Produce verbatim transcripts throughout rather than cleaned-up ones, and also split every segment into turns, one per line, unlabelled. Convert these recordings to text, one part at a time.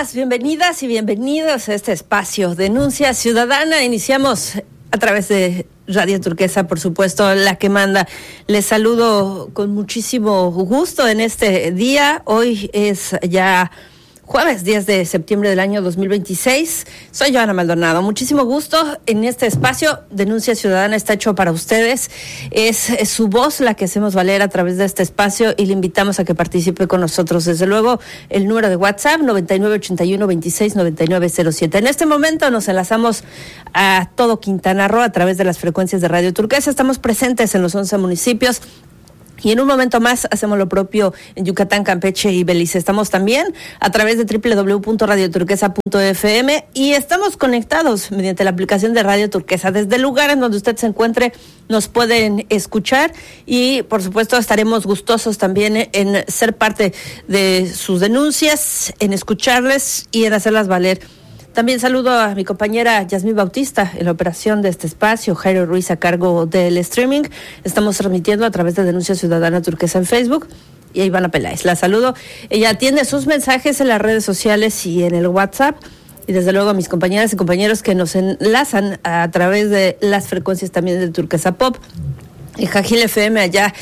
Bienvenidas, bienvenidas y bienvenidos a este espacio Denuncia Ciudadana. Iniciamos a través de Radio Turquesa, por supuesto, la que manda. Les saludo con muchísimo gusto en este día. Hoy es ya jueves diez de septiembre del año dos mil veintiséis. Soy Joana Maldonado. Muchísimo gusto en este espacio. Denuncia Ciudadana está hecho para ustedes. Es, es su voz la que hacemos valer a través de este espacio y le invitamos a que participe con nosotros. Desde luego, el número de WhatsApp noventa y nueve ochenta y uno veintiséis noventa y nueve cero siete. En este momento nos enlazamos a todo Quintana Roo a través de las frecuencias de Radio Turquesa. Estamos presentes en los once municipios. Y en un momento más hacemos lo propio en Yucatán, Campeche y Belice. Estamos también a través de doble u doble u doble u punto radio turquesa punto efe eme y estamos conectados mediante la aplicación de Radio Turquesa. Desde el lugar en donde usted se encuentre nos pueden escuchar y por supuesto estaremos gustosos también en ser parte de sus denuncias, en escucharles y en hacerlas valer. También saludo a mi compañera Yasmín Bautista en la operación de este espacio, Jairo Ruiz a cargo del streaming. Estamos transmitiendo a través de Denuncia Ciudadana Turquesa en Facebook y a Ivana Peláez. La saludo. Ella atiende sus mensajes en las redes sociales y en el WhatsApp. Y desde luego a mis compañeras y compañeros que nos enlazan a través de las frecuencias también de Turquesa Pop. El Jajil F M allá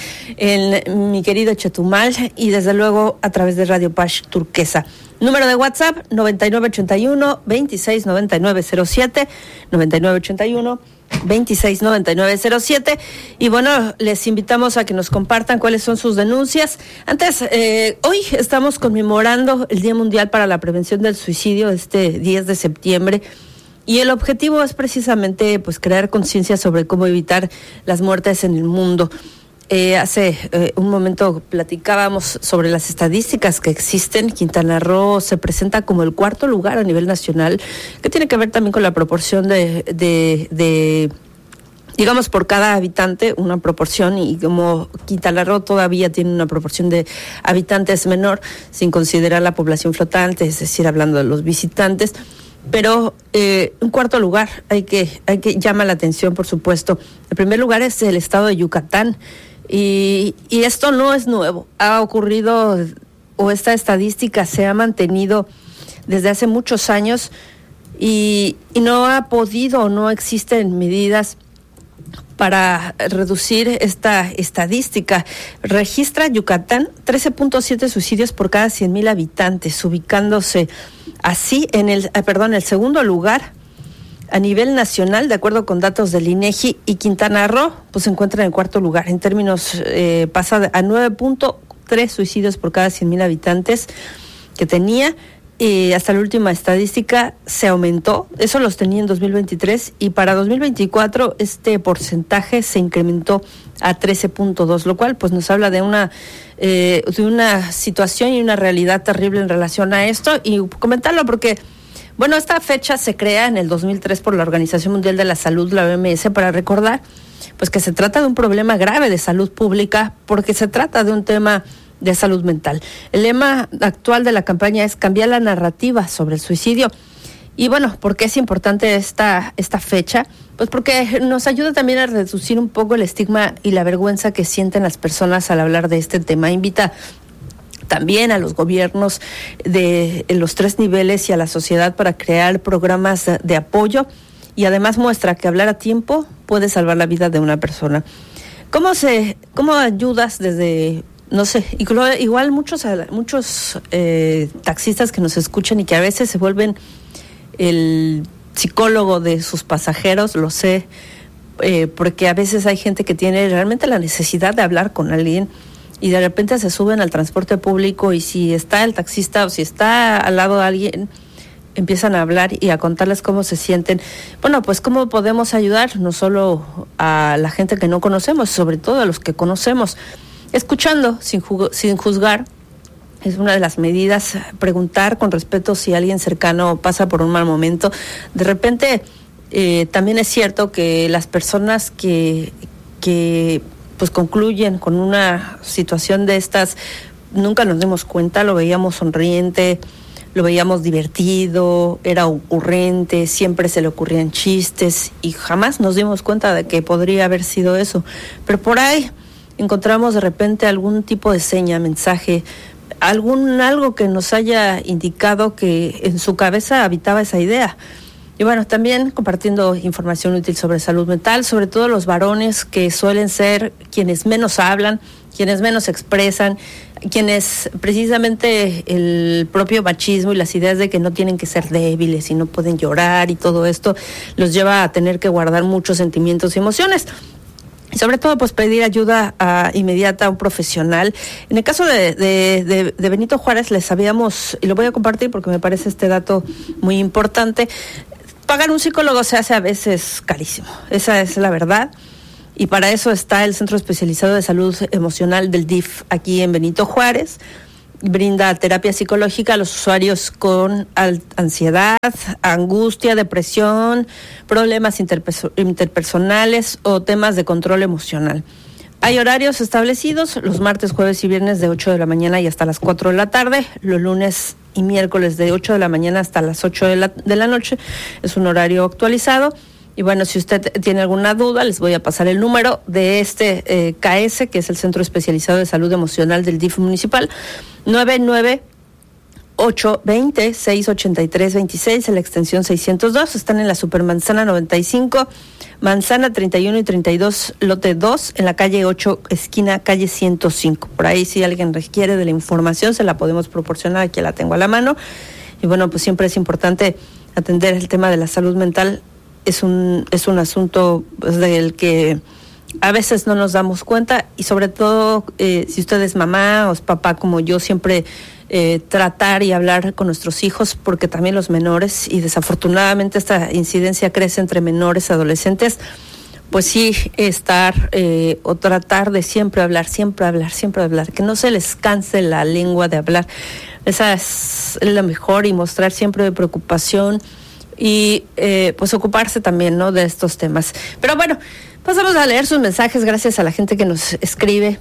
en mi querido Chetumal y desde luego a través de Radio Pash Turquesa. Número de WhatsApp noventa y nueve ochenta y uno veintiséis noventa y nueve cero siete, noventa y nueve ochenta y uno veintiséis noventa y nueve cero siete. Y bueno, les invitamos a que nos compartan cuáles son sus denuncias. Antes, eh, hoy estamos conmemorando el Día Mundial para la Prevención del Suicidio, este diez de septiembre. Y el objetivo es precisamente pues crear conciencia sobre cómo evitar las muertes en el mundo. Eh, hace eh, un momento platicábamos sobre las estadísticas que existen. Quintana Roo se presenta como el cuarto lugar a nivel nacional, que tiene que ver también con la proporción de, de, de digamos, por cada habitante, una proporción, y como Quintana Roo todavía tiene una proporción de habitantes menor, sin considerar la población flotante, es decir, hablando de los visitantes. Pero eh, un cuarto lugar hay que hay que llama la atención, por supuesto. El primer lugar es el estado de Yucatán y, y esto no es nuevo. Ha ocurrido, o esta estadística se ha mantenido desde hace muchos años y, y no ha podido, no existen medidas para reducir esta estadística. Registra Yucatán trece punto siete suicidios por cada cien mil habitantes, ubicándose así en el, eh, perdón, el segundo lugar a nivel nacional, de acuerdo con datos del INEGI, y Quintana Roo pues se encuentra en el cuarto lugar. En términos, eh, pasa a nueve punto tres suicidios por cada cien mil habitantes que tenía. Y hasta la última estadística se aumentó, eso los tenía en dos mil veintitrés, y para dos mil veinticuatro este porcentaje se incrementó a trece punto dos, lo cual pues nos habla de una eh, de una situación y una realidad terrible en relación a esto. Y comentarlo porque, bueno, esta fecha se crea en el dos mil tres por la Organización Mundial de la Salud, la O M S, para recordar pues que se trata de un problema grave de salud pública, porque se trata de un tema de salud mental. El lema actual de la campaña es cambiar la narrativa sobre el suicidio. Y bueno, ¿por qué es importante esta, esta fecha? Pues porque nos ayuda también a reducir un poco el estigma y la vergüenza que sienten las personas al hablar de este tema. Invita también a los gobiernos de los tres niveles y a la sociedad para crear programas de, de apoyo, y además muestra que hablar a tiempo puede salvar la vida de una persona. ¿Cómo se, cómo ayudas desde... No sé, igual muchos muchos eh, taxistas que nos escuchan y que a veces se vuelven el psicólogo de sus pasajeros, lo sé, eh, porque a veces hay gente que tiene realmente la necesidad de hablar con alguien y de repente se suben al transporte público y si está el taxista o si está al lado de alguien, empiezan a hablar y a contarles cómo se sienten. Bueno, pues cómo podemos ayudar no solo a la gente que no conocemos, sobre todo a los que conocemos. Escuchando sin, ju- sin juzgar es una de las medidas. Preguntar con respeto si alguien cercano pasa por un mal momento. De repente eh, también es cierto que las personas que, que pues concluyen con una situación de estas, nunca nos dimos cuenta, lo veíamos sonriente, lo veíamos divertido, era ocurrente, siempre se le ocurrían chistes y jamás nos dimos cuenta de que podría haber sido eso. Pero por ahí encontramos de repente algún tipo de seña, mensaje, algún algo que nos haya indicado que en su cabeza habitaba esa idea. Y bueno, también compartiendo información útil sobre salud mental, sobre todo los varones que suelen ser quienes menos hablan, quienes menos expresan, quienes precisamente el propio machismo y las ideas de que no tienen que ser débiles y no pueden llorar y todo esto los lleva a tener que guardar muchos sentimientos y emociones. Y sobre todo, pues pedir ayuda a, inmediata a un profesional. En el caso de, de, de, de Benito Juárez, les habíamos, y lo voy a compartir porque me parece este dato muy importante, pagar un psicólogo se hace a veces carísimo, esa es la verdad, y para eso está el Centro Especializado de Salud Emocional del D I F aquí en Benito Juárez. Brinda terapia psicológica a los usuarios con ansiedad, angustia, depresión, problemas interperso- interpersonales o temas de control emocional. Hay horarios establecidos, los martes, jueves y viernes de ocho de la mañana y hasta las cuatro de la tarde, los lunes y miércoles de ocho de la mañana hasta las ocho de la, de la noche. Es un horario actualizado. Y bueno, si usted tiene alguna duda, les voy a pasar el número de este eh, K S, que es el Centro Especializado de Salud Emocional del D I F municipal, nueve nueve ocho dos cero seis ocho tres dos seis, en la extensión seiscientos dos. Están en la Supermanzana noventa y cinco, Manzana treinta y uno y treinta y dos, lote dos, en la calle ocho, esquina calle ciento cinco. Por ahí, si alguien requiere de la información, se la podemos proporcionar, aquí la tengo a la mano. Y bueno, pues siempre es importante atender el tema de la salud mental. Es un, es un asunto pues, del que a veces no nos damos cuenta, y sobre todo eh, si usted es mamá o es papá como yo, siempre eh, tratar y hablar con nuestros hijos, porque también los menores, y desafortunadamente esta incidencia crece entre menores y adolescentes, pues sí, estar eh, o tratar de siempre hablar, siempre hablar, siempre hablar, que no se les canse la lengua de hablar. Esa es la mejor, y mostrar siempre de preocupación y eh, pues ocuparse también, ¿no?, de estos temas. Pero bueno, pasamos a leer sus mensajes, gracias a la gente que nos escribe.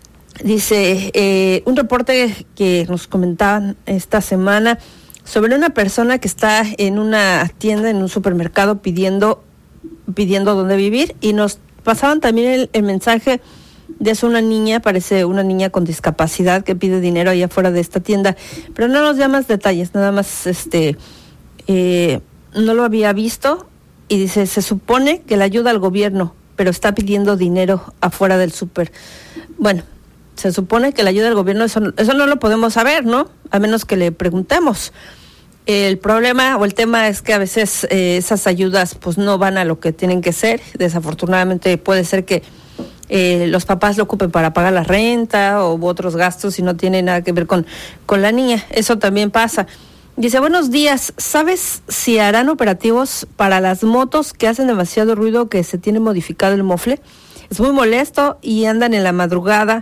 Dice, eh, un reporte que nos comentaban esta semana sobre una persona que está en una tienda, en un supermercado, pidiendo pidiendo dónde vivir, y nos pasaban también el, el mensaje de es una niña, parece una niña con discapacidad que pide dinero allá afuera de esta tienda, pero no nos da más detalles, nada más este eh, no lo había visto, y dice, se supone que le ayuda al gobierno, pero está pidiendo dinero afuera del súper. Bueno, se supone que le ayuda al gobierno, eso, eso no lo podemos saber, ¿no? A menos que le preguntemos. El problema o el tema es que a veces eh, esas ayudas pues no van a lo que tienen que ser. Desafortunadamente puede ser que eh, los papás lo ocupen para pagar la renta o otros gastos y no tiene nada que ver con, con la niña. Eso también pasa. Dice, buenos días, ¿sabes si harán operativos para las motos que hacen demasiado ruido, que se tiene modificado el mofle? Es muy molesto y andan en la madrugada.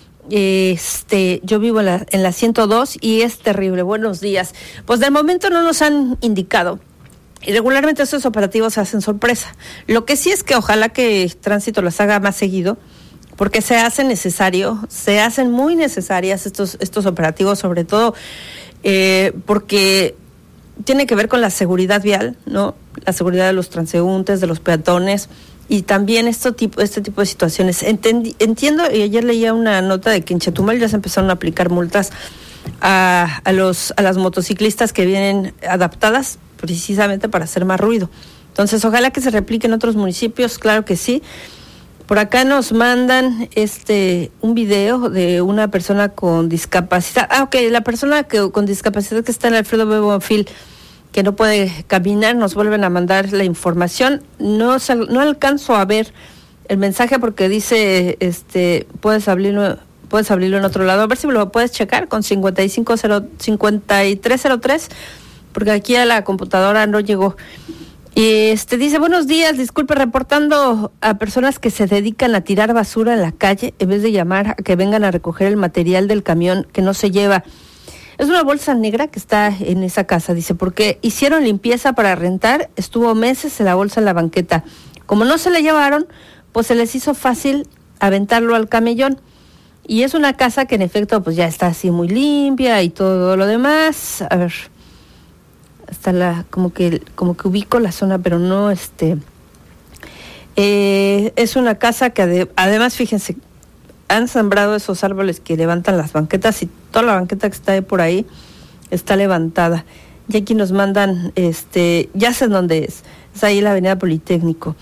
Este, yo vivo en la, en la ciento dos y es terrible. Buenos días. Pues de momento no nos han indicado. Y regularmente estos operativos se hacen sorpresa. Lo que sí es que ojalá que Tránsito los haga más seguido, porque se hace necesario, se hacen muy necesarias estos, estos operativos, sobre todo eh, porque tiene que ver con la seguridad vial, ¿no? La seguridad de los transeúntes, de los peatones, y también esto tipo, este tipo de situaciones. Entendi, entiendo, y ayer leía una nota de que en Chetumal ya se empezaron a aplicar multas a, a, los, a las motociclistas que vienen adaptadas precisamente para hacer más ruido. Entonces, ojalá que se replique en otros municipios, claro que sí. Por acá nos mandan este un video de una persona con discapacidad. Ah, ok, la persona que con discapacidad que está en Alfredo B. Bonfil, que no puede caminar, nos vuelven a mandar la información. No no alcanzo a ver el mensaje porque dice, este, puedes abrirlo, puedes abrirlo en otro lado. A ver si me lo puedes checar con cincuenta y cinco cero cincuenta y tres cero tres, porque aquí a la computadora no llegó. Y este dice, buenos días, disculpe, reportando a personas que se dedican a tirar basura en la calle en vez de llamar a que vengan a recoger el material del camión que no se lleva. Es una bolsa negra que está en esa casa, dice, porque hicieron limpieza para rentar, estuvo meses en la bolsa en la banqueta. Como no se la llevaron, pues se les hizo fácil aventarlo al camellón. Y es una casa que en efecto pues ya está así muy limpia y todo lo demás. A ver, hasta la, como que, como que ubico la zona, pero no este. Eh, es una casa que ade- además, fíjense, han sembrado esos árboles que levantan las banquetas y toda la banqueta que está ahí por ahí está levantada. Y aquí nos mandan, este, ya sé dónde es, es ahí la Avenida Politécnico.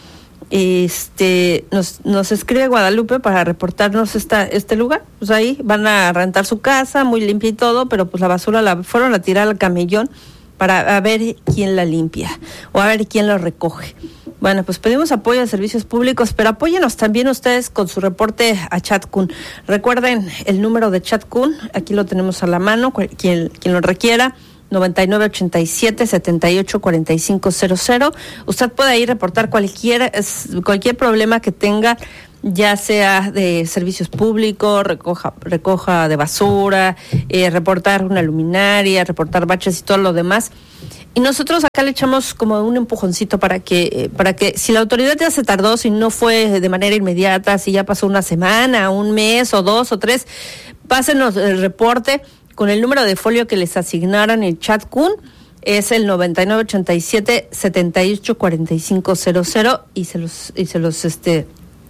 Este, nos, nos escribe Guadalupe para reportarnos esta, este lugar. Pues ahí van a rentar su casa, muy limpia y todo, pero pues la basura la fueron a tirar al camellón para a ver quién la limpia o a ver quién lo recoge. Bueno, pues pedimos apoyo a servicios públicos, pero apóyenos también ustedes con su reporte a Chatkun. Recuerden el número de Chatkun, aquí lo tenemos a la mano, quien, quien lo requiera, noventa y nueve ochenta y siete setenta y ocho cuarenta y cinco cero cero. Usted puede ahí reportar cualquier, cualquier problema que tenga, ya sea de servicios públicos, recoja, recoja de basura, eh, reportar una luminaria, reportar baches y todo lo demás. Y nosotros acá le echamos como un empujoncito para que, eh, para que si la autoridad ya se tardó, si no fue de manera inmediata, si ya pasó una semana, un mes o dos o tres, pásenos el reporte con el número de folio que les asignaron en Chatkun. Es el noventa y nueve ochenta y siete setenta y ocho cuarenta y cinco cero cero y se los, y se los, este,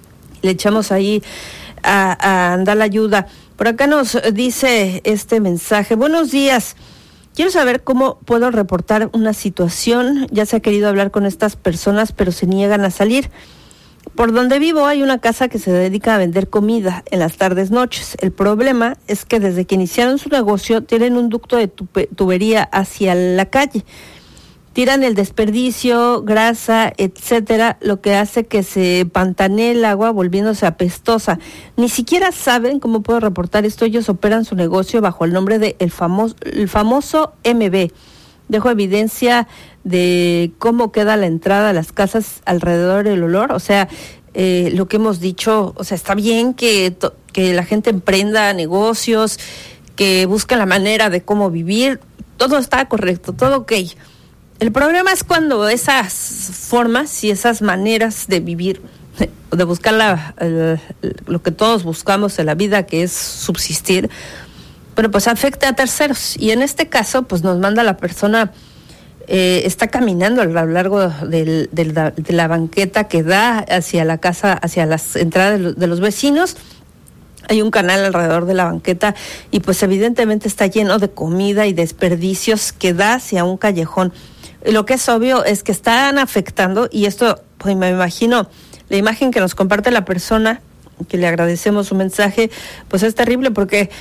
le echamos ahí a, a andar la ayuda. Por acá nos dice este mensaje: buenos días, quiero saber cómo puedo reportar una situación. Ya se ha querido hablar con estas personas, pero se niegan a salir. Por donde vivo hay una casa que se dedica a vender comida en las tardes noches. El problema es que desde que iniciaron su negocio tienen un ducto de tubería hacia la calle. Tiran el desperdicio, grasa, etcétera, lo que hace que se pantanee el agua volviéndose apestosa. Ni siquiera saben cómo puedo reportar esto. Ellos operan su negocio bajo el nombre de el famoso, el famoso M B. Dejo evidencia de cómo queda la entrada a las casas alrededor del olor. O sea, eh, lo que hemos dicho, o sea, está bien que, to, que la gente emprenda negocios, que busque la manera de cómo vivir. Todo está correcto, todo ok. El problema es cuando esas formas y esas maneras de vivir, de buscar la, el, lo que todos buscamos en la vida, que es subsistir, bueno, pues afecta a terceros. Y en este caso, pues nos manda la persona, eh, está caminando a lo largo del, del, de la banqueta que da hacia la casa, hacia las entradas de los, de los vecinos. Hay un canal alrededor de la banqueta y pues evidentemente está lleno de comida y desperdicios que da hacia un callejón. Lo que es obvio es que están afectando, y esto, pues me imagino, la imagen que nos comparte la persona, que le agradecemos su mensaje, pues es terrible porque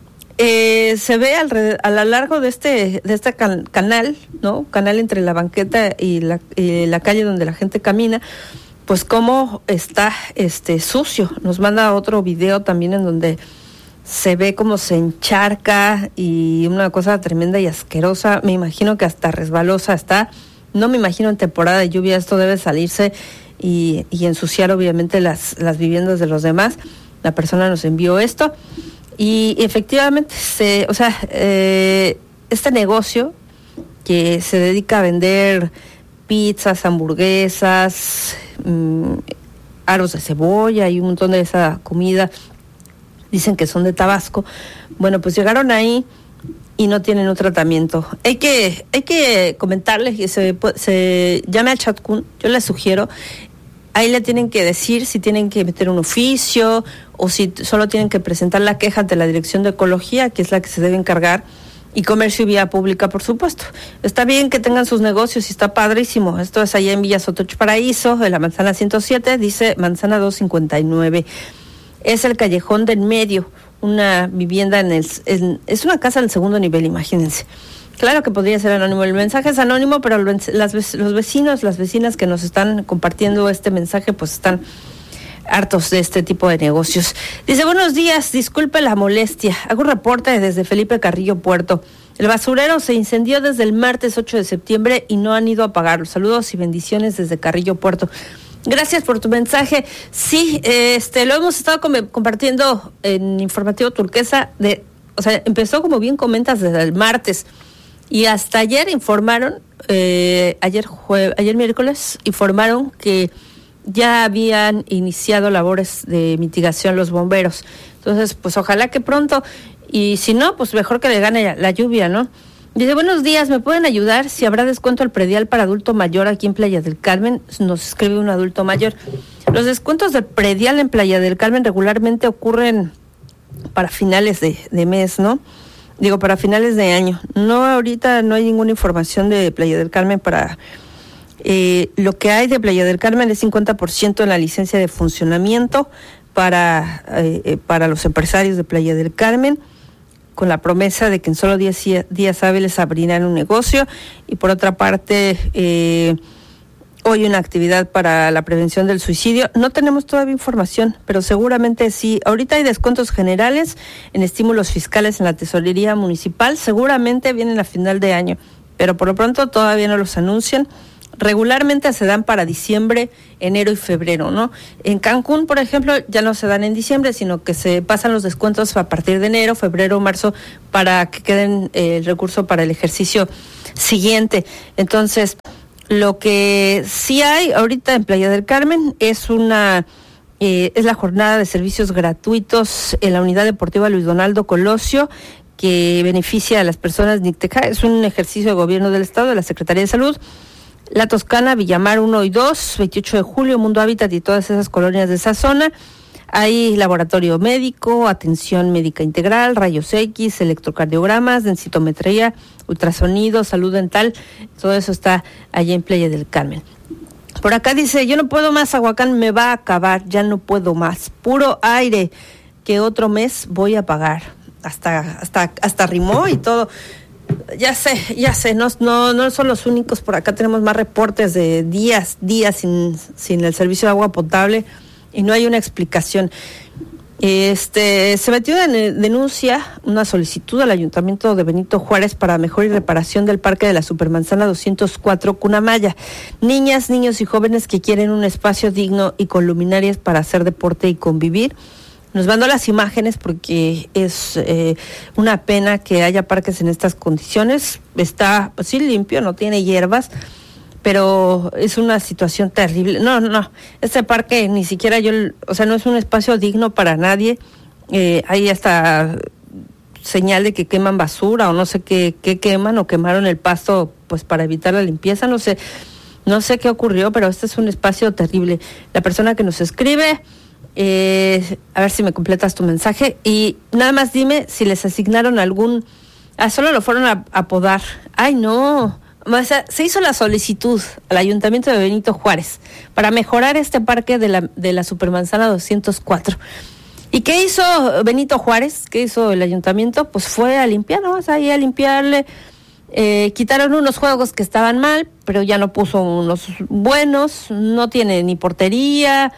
eh, se ve alrededor, a lo largo de este de este can, canal, ¿no? Canal entre la banqueta y la, y la calle donde la gente camina, pues cómo está este sucio. Nos manda otro video también en donde se ve cómo se encharca y una cosa tremenda y asquerosa. Me imagino que hasta resbalosa está. No me imagino en temporada de lluvia esto debe salirse y, y ensuciar obviamente las, las viviendas de los demás. La persona nos envió esto y efectivamente, se, o sea, eh, este negocio que se dedica a vender pizzas, hamburguesas, mmm, aros de cebolla y un montón de esa comida, dicen que son de Tabasco. Bueno, pues llegaron ahí y no tienen un tratamiento. Hay que hay que comentarles que se, se llame a Chatkun, yo les sugiero. Ahí le tienen que decir si tienen que meter un oficio o si solo tienen que presentar la queja ante la Dirección de Ecología, que es la que se debe encargar, y Comercio y Vía Pública, por supuesto. Está bien que tengan sus negocios y está padrísimo. Esto es allá en Villa Sotoch Paraíso, en la manzana ciento siete, dice manzana doscientos cincuenta y nueve. Es el callejón del medio, una vivienda en el... En, es una casa en el segundo nivel, imagínense. Claro que podría ser anónimo. El mensaje es anónimo, pero las, los vecinos, las vecinas que nos están compartiendo este mensaje, pues están hartos de este tipo de negocios. Dice, buenos días, disculpe la molestia. Hago un reporte desde Felipe Carrillo Puerto. El basurero se incendió desde el martes ocho de septiembre y no han ido a apagarlo. Saludos y bendiciones desde Carrillo Puerto. Gracias por tu mensaje. Sí, este lo hemos estado com- compartiendo en Informativo Turquesa. De, o sea, empezó, como bien comentas, desde el martes. Y hasta ayer informaron, eh, ayer jue- ayer miércoles, informaron que ya habían iniciado labores de mitigación los bomberos. Entonces, pues ojalá que pronto, y si no, pues mejor que le gane la lluvia, ¿no? Dice, buenos días, ¿me pueden ayudar? Si habrá descuento al predial para adulto mayor aquí en Playa del Carmen, nos escribe un adulto mayor. Los descuentos de predial en Playa del Carmen regularmente ocurren para finales de, de mes, ¿no? Digo, para finales de año. No, ahorita no hay ninguna información de Playa del Carmen para... Eh, lo que hay de Playa del Carmen es cincuenta por ciento en la licencia de funcionamiento para, eh, para los empresarios de Playa del Carmen, con la promesa de que en solo diez días hábiles abrirán un negocio. Y por otra parte, eh, hoy una actividad para la prevención del suicidio. No tenemos todavía información, pero seguramente sí. Ahorita hay descuentos generales en estímulos fiscales en la tesorería municipal. Seguramente vienen a final de año, pero por lo pronto todavía no los anuncian. Regularmente se dan para diciembre, enero y febrero, ¿no? En Cancún, por ejemplo, ya no se dan en diciembre, sino que se pasan los descuentos a partir de enero, febrero, marzo, para que queden eh, el recurso para el ejercicio siguiente. Entonces, lo que sí hay ahorita en Playa del Carmen es una eh, es la jornada de servicios gratuitos en la Unidad Deportiva Luis Donaldo Colosio, que beneficia a las personas de Nicteja. Es un ejercicio de gobierno del Estado, de la Secretaría de Salud. La Toscana, Villamar uno y dos, veintiocho de julio, Mundo Hábitat y todas esas colonias de esa zona. Hay laboratorio médico, atención médica integral, rayos X, electrocardiogramas, densitometría, ultrasonido, salud dental. Todo eso está allá en Playa del Carmen. Por acá dice, yo no puedo más, Aguacán me va a acabar, ya no puedo más. Puro aire, que otro mes voy a pagar. Hasta, hasta, hasta rimó y todo. Ya sé, ya sé, no, no, no son los únicos, por acá tenemos más reportes de días, días sin, sin el servicio de agua potable y no hay una explicación. Este, se metió en denuncia una solicitud al Ayuntamiento de Benito Juárez para mejora y reparación del Parque de la Supermanzana doscientos cuatro Cunamaya. Niñas, niños y jóvenes que quieren un espacio digno y con luminarias para hacer deporte y convivir. Nos mandó las imágenes porque es eh, una pena que haya parques en estas condiciones. Está, pues, sí, limpio, no tiene hierbas, pero es una situación terrible. No, no, este parque ni siquiera yo, o sea, no es un espacio digno para nadie. Eh, hay hasta señal de que queman basura o no sé qué, qué queman o quemaron el pasto pues para evitar la limpieza, no sé, no sé qué ocurrió, pero este es un espacio terrible. La persona que nos escribe... Eh, a ver si me completas tu mensaje y nada más dime si les asignaron algún, ah, solo lo fueron a, a podar. Ay, no, o sea, se hizo la solicitud al Ayuntamiento de Benito Juárez para mejorar este parque de la, de la Supermanzana doscientos cuatro. ¿Y qué hizo Benito Juárez? ¿Qué hizo el Ayuntamiento? Pues fue a limpiar, ¿no? O sea, ahí a limpiarle. Eh, quitaron unos juegos que estaban mal, pero ya no puso unos buenos, no tiene ni portería.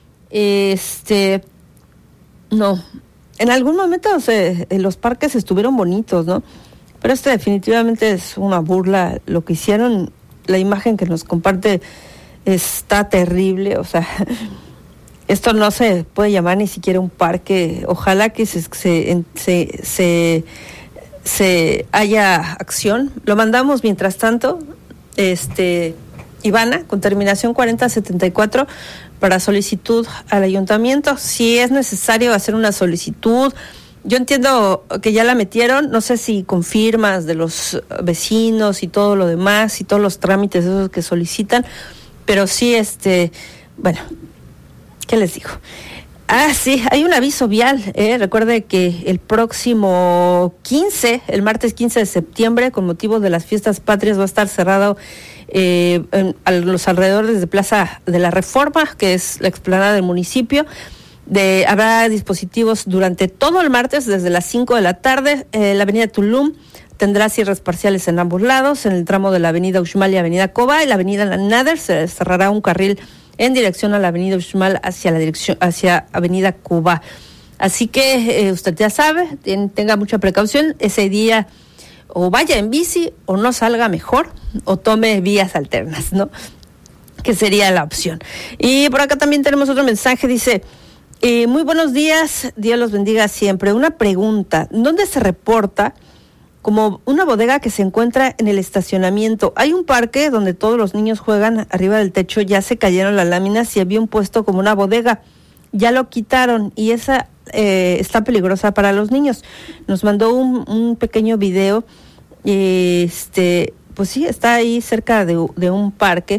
Este, no, en algún momento, o sea, los parques estuvieron bonitos, ¿no? Pero este definitivamente es una burla lo que hicieron. La imagen que nos comparte está terrible, o sea, esto no se puede llamar ni siquiera un parque. Ojalá que se se se, se, se haya acción. Lo mandamos mientras tanto, este, Ivana, con terminación cuarenta setenta y cuatro, para solicitud al ayuntamiento. Si es necesario hacer una solicitud, yo entiendo que ya la metieron, no sé si con firmas de los vecinos y todo lo demás y todos los trámites esos que solicitan, pero sí, este, bueno, ¿qué les digo? Ah, sí, hay un aviso vial, ¿eh? Recuerde que el próximo quince, el martes quince de septiembre, con motivo de las fiestas patrias, va a estar cerrado eh, en, a los alrededores de Plaza de la Reforma, que es la explanada del municipio. De, habrá dispositivos durante todo el martes, desde las cinco de la tarde. Eh, la avenida Tulum tendrá cierres parciales en ambos lados. En el tramo de la avenida Uxmal y avenida Cobá y la avenida Nader se cerrará un carril en dirección a la avenida Uxmal hacia la dirección hacia avenida Cuba. Así que eh, usted ya sabe, ten, tenga mucha precaución ese día, o vaya en bici o no salga mejor, o tome vías alternas, ¿no? Que sería la opción. Y por acá también tenemos otro mensaje, dice, eh, muy buenos días, Dios los bendiga siempre. Una pregunta, ¿dónde se reporta como una bodega que se encuentra en el estacionamiento? Hay un parque donde todos los niños juegan arriba del techo, ya se cayeron las láminas y había un puesto como una bodega, ya lo quitaron y esa eh, está peligrosa para los niños. Nos mandó un, un pequeño video, eh, este, pues sí, está ahí cerca de, de un parque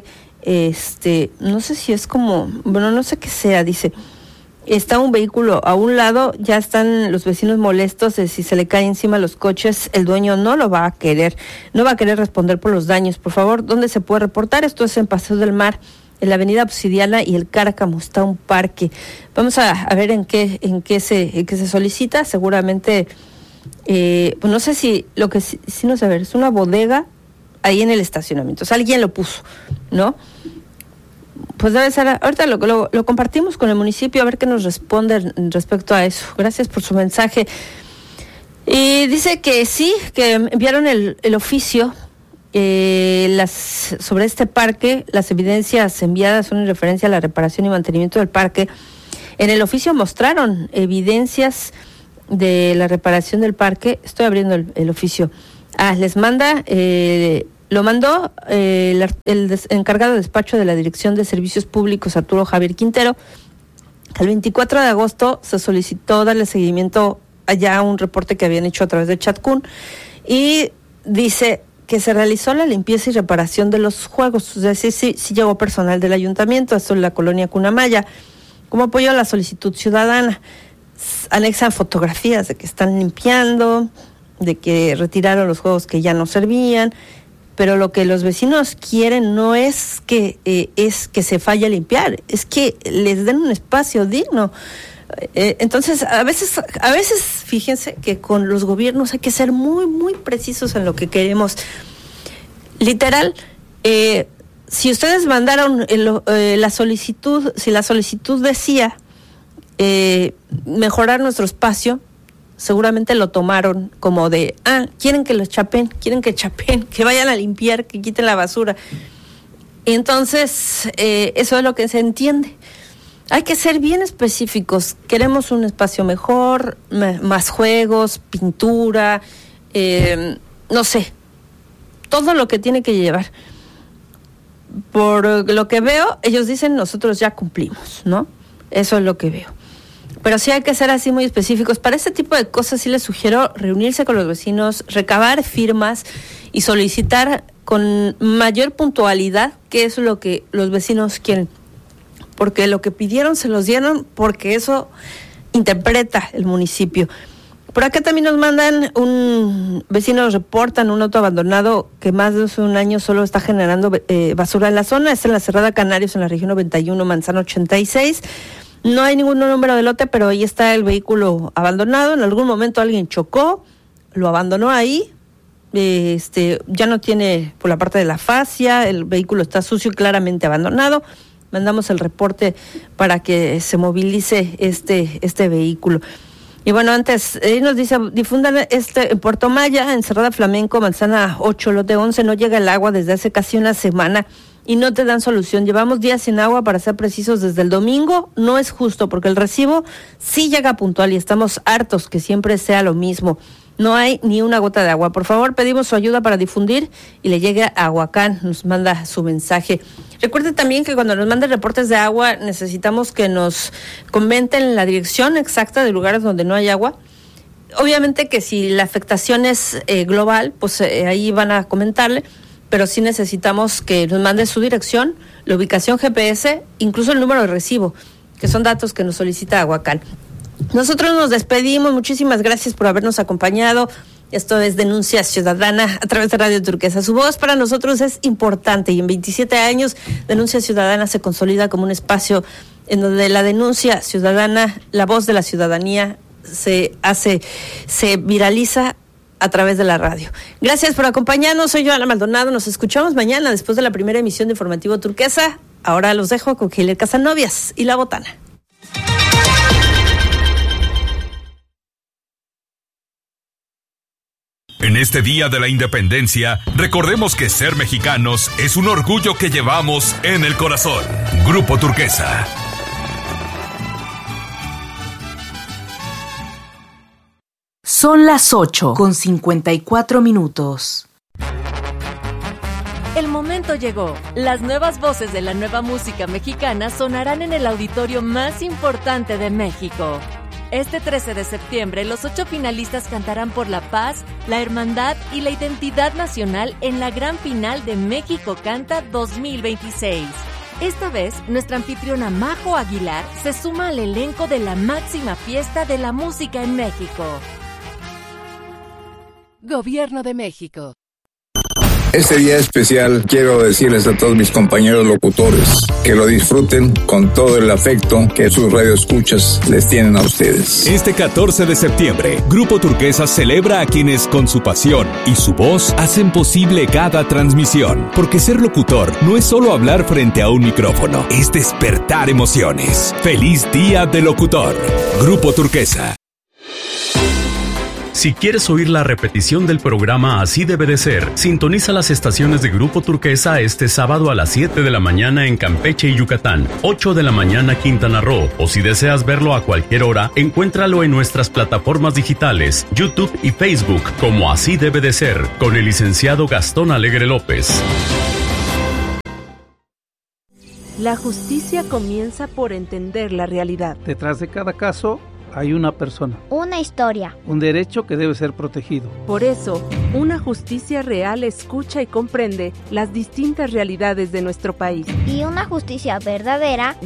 este, no sé si es como, bueno, no sé qué sea, dice, está un vehículo a un lado, ya están los vecinos molestos de si se le cae encima los coches, el dueño no lo va a querer, no va a querer responder por los daños. Por favor, ¿dónde se puede reportar? Esto es en Paseo del Mar, en la avenida Obsidiana y el Cárcamo, está un parque. Vamos a, a ver en qué, en qué se, en qué se solicita, seguramente, eh, pues no sé si, lo que sí, sí no sé, a ver, es una bodega ahí en el estacionamiento, o sea, alguien lo puso, ¿no? Pues debe ser, ahorita lo, lo, lo compartimos con el municipio, a ver qué nos responden respecto a eso. Gracias por su mensaje. Y dice que sí, que enviaron el, el oficio eh, las, sobre este parque. Las evidencias enviadas son en referencia a la reparación y mantenimiento del parque. En el oficio mostraron evidencias de la reparación del parque. Estoy abriendo el, el oficio. Ah, les manda... Eh, Lo mandó eh, el, el des, encargado de despacho de la Dirección de Servicios Públicos, Arturo Javier Quintero. El veinticuatro de agosto se solicitó darle seguimiento allá a un reporte que habían hecho a través de Chatcún y dice que se realizó la limpieza y reparación de los juegos. O sea, sí, sí, sí llegó personal del ayuntamiento, esto en la colonia Cunamaya, como apoyo a la solicitud ciudadana. Anexan fotografías de que están limpiando, de que retiraron los juegos que ya no servían. Pero lo que los vecinos quieren no es que eh, es que se falle a limpiar, es que les den un espacio digno. Eh, entonces, a veces, a veces, fíjense que con los gobiernos hay que ser muy, muy precisos en lo que queremos. Literal, eh, si ustedes mandaron el, eh, la solicitud, si la solicitud decía eh, mejorar nuestro espacio, seguramente lo tomaron como de, ah, quieren que los chapen, quieren que chapen, que vayan a limpiar, que quiten la basura. Entonces, eh, eso es lo que se entiende. Hay que ser bien específicos. Queremos un espacio mejor, m- más juegos, pintura, eh, no sé, todo lo que tiene que llevar. Por lo que veo, ellos dicen, nosotros ya cumplimos, ¿no? Eso es lo que veo. Pero sí hay que ser así muy específicos. Para este tipo de cosas sí les sugiero reunirse con los vecinos, recabar firmas y solicitar con mayor puntualidad qué es lo que los vecinos quieren. Porque lo que pidieron se los dieron, porque eso interpreta el municipio. Por acá también nos mandan, un vecinos reportan un auto abandonado que más de un año solo está generando eh, basura en la zona. Es en la Cerrada Canarios, en la región noventa y uno, Manzano ochenta y seis. No hay ningún número de lote, pero ahí está el vehículo abandonado. En algún momento alguien chocó, lo abandonó ahí. Este, ya no tiene por la parte de la fascia, el vehículo está sucio y claramente abandonado. Mandamos el reporte para que se movilice este, este vehículo. Y bueno, antes, eh, nos dice, difundan este en Puerto Maya, en Cerrada Flamenco, Manzana ocho, lote once, no llega el agua desde hace casi una semana. Y no te dan solución. Llevamos días sin agua, para ser precisos, desde el domingo. No es justo, porque el recibo sí llega puntual y estamos hartos que siempre sea lo mismo. No hay ni una gota de agua. Por favor, pedimos su ayuda para difundir y le llegue a Aguacán. Nos manda su mensaje. Recuerde también que cuando nos manden reportes de agua, necesitamos que nos comenten la dirección exacta de lugares donde no hay agua. Obviamente que si la afectación es eh, global, pues eh, ahí van a comentarle. Pero sí necesitamos que nos mande su dirección, la ubicación G P S, incluso el número de recibo, que son datos que nos solicita Aguacán. Nosotros nos despedimos, muchísimas gracias por habernos acompañado. Esto es Denuncia Ciudadana a través de Radio Turquesa. Su voz para nosotros es importante y en veintisiete años Denuncia Ciudadana se consolida como un espacio en donde la denuncia ciudadana, la voz de la ciudadanía se hace, se viraliza a través de la radio. Gracias por acompañarnos. Soy Joana Maldonado. Nos escuchamos mañana después de la primera emisión de Informativo Turquesa. Ahora los dejo con Giler Casanovias y La Botana.
En este Día de la Independencia, recordemos que ser mexicanos es un orgullo que llevamos en el corazón. Grupo Turquesa.
Son las ocho con cincuenta y cuatro minutos.
El momento llegó. Las nuevas voces de la nueva música mexicana sonarán en el auditorio más importante de México. Este trece de septiembre, los ocho finalistas cantarán por la paz, la hermandad y la identidad nacional en la gran final de México Canta dos mil veintiséis. Esta vez, nuestra anfitriona Majo Aguilar se suma al elenco de la máxima fiesta de la música en México. Gobierno de México.
Este día especial quiero decirles a todos mis compañeros locutores que lo disfruten con todo el afecto que sus radioescuchas les tienen a ustedes.
Este catorce de septiembre, Grupo Turquesa celebra a quienes con su pasión y su voz hacen posible cada transmisión. Porque ser locutor no es solo hablar frente a un micrófono, es despertar emociones. ¡Feliz Día del Locutor! Grupo Turquesa.
Si quieres oír la repetición del programa Así Debe de Ser, sintoniza las estaciones de Grupo Turquesa este sábado a las siete de la mañana en Campeche y Yucatán, ocho de la mañana Quintana Roo, o si deseas verlo a cualquier hora, encuéntralo en nuestras plataformas digitales, YouTube y Facebook, como Así Debe de Ser, con el licenciado Gastón Alegre López.
La justicia comienza por entender la realidad.
Detrás de cada caso hay una persona.
Una historia.
Un derecho que debe ser protegido.
Por eso, una justicia real escucha y comprende las distintas realidades de nuestro país.
Y una justicia verdadera